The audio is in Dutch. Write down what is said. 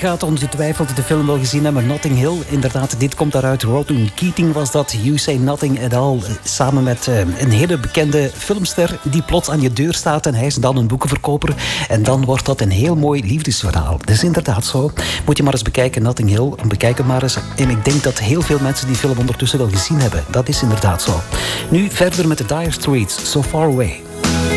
gaat ongetwijfeld de film wel gezien hebben. Notting Hill, inderdaad, dit komt daaruit. Rodney Keating was dat. You Say Nothing at All. Samen met een hele bekende filmster die plots aan je deur staat. En hij is dan een boekenverkoper. En dan wordt dat een heel mooi liefdesverhaal. Dat is inderdaad zo. Moet je maar eens bekijken, Notting Hill. Bekijk het maar eens. En ik denk dat heel veel mensen die film ondertussen wel gezien hebben. Dat is inderdaad zo. Nu verder met de Dire Straits, So Far Away.